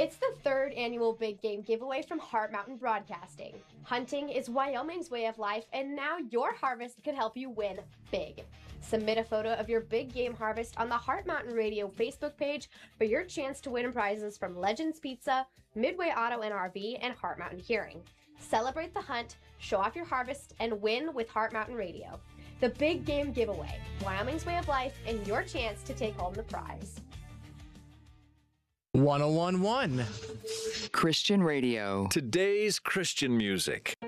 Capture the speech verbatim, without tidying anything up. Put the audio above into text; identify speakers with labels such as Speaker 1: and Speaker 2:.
Speaker 1: It's the third annual Big Game giveaway from Heart Mountain Broadcasting. Hunting is Wyoming's way of life, and now your harvest could help you win big. Submit a photo of your big game harvest on the Heart Mountain Radio Facebook page for your chance to win prizes from Legends Pizza, Midway Auto and R V, and Heart Mountain Hearing. Celebrate the hunt, show off your harvest, and win with Heart Mountain Radio. The Big Game Giveaway, Wyoming's way of life, and your chance to take home the prize.
Speaker 2: one oh one point one
Speaker 3: Christian Radio.
Speaker 4: Today's Christian music.